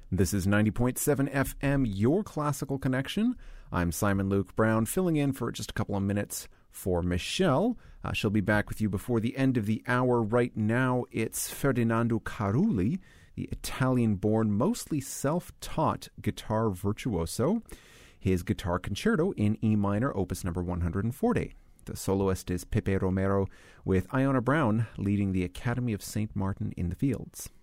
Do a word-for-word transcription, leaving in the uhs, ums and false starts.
This is ninety point seven F M, your classical connection. I'm Simon Luke Brown, filling in for just a couple of minutes for Michelle. Uh, she'll be back with you before the end of the hour. Right now, it's Ferdinando Carulli, the Italian-born, mostly self-taught guitar virtuoso. His guitar concerto in E minor, opus number one hundred forty. The soloist is Pepe Romero, with Iona Brown leading the Academy of Saint Martin in the Fields.